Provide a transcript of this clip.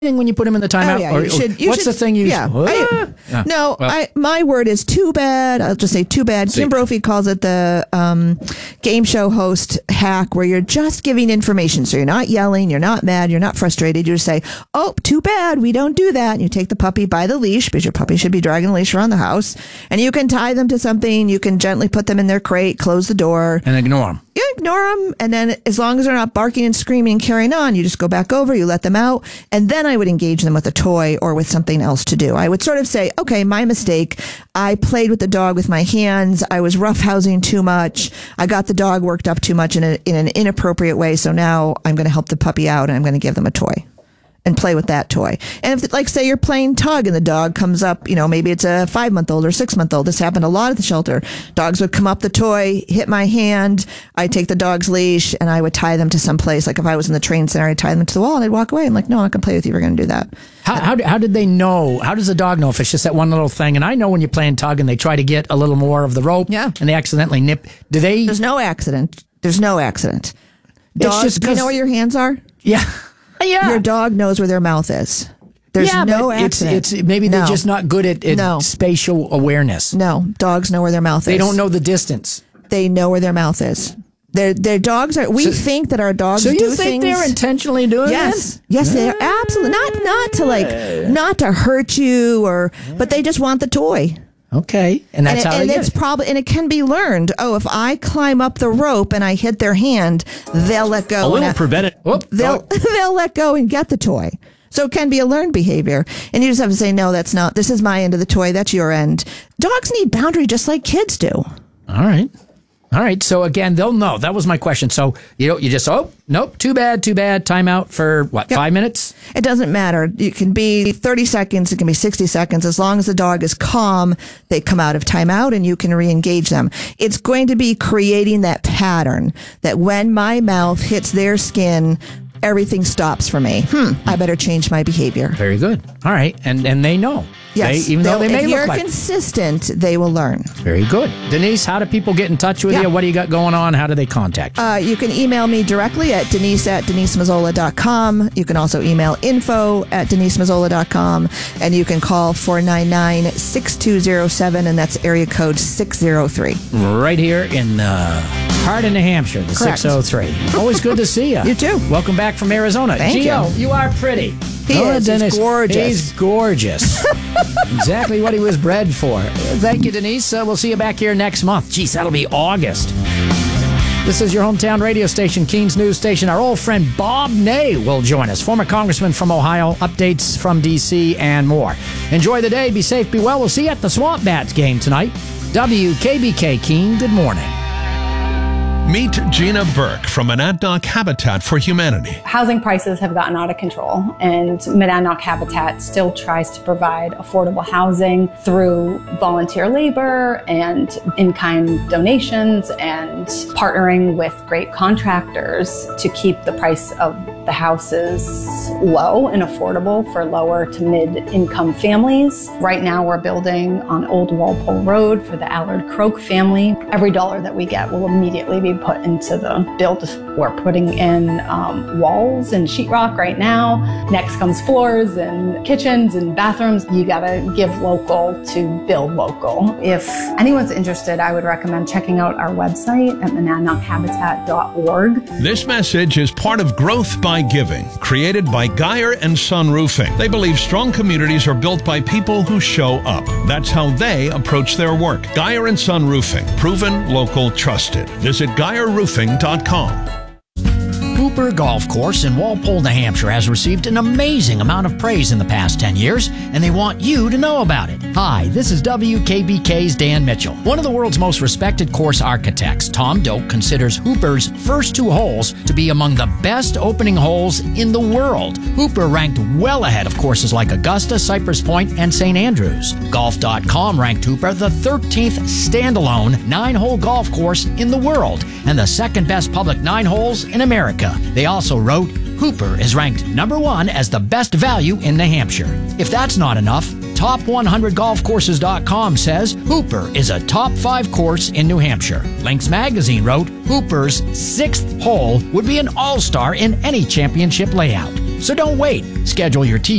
when you put him in the timeout? Yeah, What's the thing you... Yeah. My word is too bad. I'll just say too bad. Kim Brophy calls it the game show host hack, where you're just giving information. So you're not yelling, you're not mad, you're not frustrated. You just say, oh, too bad, we don't do that. And you take the puppy by the leash, because your puppy should be dragging the leash around the house. And you can tie them to something. You can gently put them in their crate, close the door. And ignore them. You ignore them, and then as long as they're not barking and screaming and carrying on, you just go back over, you let them out, and then I would engage them with a toy or with something else to do. I would sort of say, okay, my mistake. I played with the dog with my hands. I was roughhousing too much. I got the dog worked up too much in an inappropriate way, so now I'm going to help the puppy out, and I'm going to give them a toy and play with that toy. And if, like, say you're playing tug and the dog comes up, maybe it's a 5-month-old or 6-month-old. This happened a lot at the shelter. Dogs would come up the toy, hit my hand. I'd take the dog's leash and I would tie them to some place. Like if I was in the train center, I'd tie them to the wall and I'd walk away. I'm like, no, I'm not going to play with you. We're going to do that. How did they know? How does the dog know if it's just that one little thing? And I know when you're playing tug and they try to get a little more of the rope and they accidentally nip. There's no accident. Dogs, do you know where your hands are? Yeah. Yeah. Your dog knows where their mouth is. There's no accident. It's maybe they're just not good at spatial awareness. No, dogs know where their mouth is. They don't know the distance. They know where their mouth is. Their dogs are. We think that our dogs do things. So you think they're intentionally doing this? Yes, they are absolutely not to hurt you but they just want the toy. Okay, and that's how they get it. And it can be learned. Oh, if I climb up the rope and I hit their hand, they'll let go. A little preventive. They'll let go and get the toy. So it can be a learned behavior, and you just have to say, no, that's not. This is my end of the toy. That's your end. Dogs need boundary just like kids do. All right. So again, they'll know. That was my question. So you just, nope, too bad. Timeout for 5 minutes? It doesn't matter. It can be 30 seconds. It can be 60 seconds. As long as the dog is calm, they come out of timeout and you can re-engage them. It's going to be creating that pattern that when my mouth hits their skin, everything stops for me. I better change my behavior. Very good. All right. And they know. Yes. Even though they may look like... If you're consistent, they will learn. Very good. Denise, how do people get in touch with you? What do you got going on? How do they contact you? You can email me directly at denise@denisemazzola.com. You can also email info@denisemazzola.com. And you can call 499-6207, and that's area code 603. Right here in heart of New Hampshire, the Correct. 603. Always good to see you. You too. Welcome back from Arizona. Thank you. You are pretty. He is. Dennis, He's gorgeous. He's gorgeous. Exactly what he was bred for. Thank you, Denise. We'll see you back here next month. Jeez, that'll be August. This is your hometown radio station, Keens News Station. Our old friend Bob Ney will join us. Former congressman from Ohio, updates from D.C., and more. Enjoy the day. Be safe, be well. We'll see you at the Swamp Bats game tonight. WKBK Keene, good morning. Meet Gina Burke from Monadnock Habitat for Humanity. Housing prices have gotten out of control, and Monadnock Habitat still tries to provide affordable housing through volunteer labor and in-kind donations and partnering with great contractors to keep the price of the houses low and affordable for lower to mid-income families. Right now we're building on Old Walpole Road for the Allard Croak family. Every dollar that we get will immediately be put into the build. We're putting in walls and sheetrock right now. Next comes floors and kitchens and bathrooms. You gotta give local to build local. If anyone's interested, I would recommend checking out our website at monadnockhabitat.org. This message is part of Growth by Giving, created by Geyer and Son Roofing. They believe strong communities are built by people who show up. That's how they approach their work. Geyer and Son Roofing, proven, local, trusted. Visit GeyerRoofing.com. Hooper Golf Course in Walpole, New Hampshire has received an amazing amount of praise in the past 10 years, and they want you to know about it. Hi, this is WKBK's Dan Mitchell. One of the world's most respected course architects, Tom Doak, considers Hooper's first 2 holes to be among the best opening holes in the world. Hooper ranked well ahead of courses like Augusta, Cypress Point, and St. Andrews. Golf.com ranked Hooper the 13th standalone 9-hole golf course in the world and the 2nd best public 9 holes in America. They also wrote, Hooper is ranked #1 as the best value in New Hampshire. If that's not enough, Top100golfcourses.com says Hooper is a top 5 course in New Hampshire. Links Magazine wrote, Hooper's 6th hole would be an all-star in any championship layout. So don't wait. Schedule your tee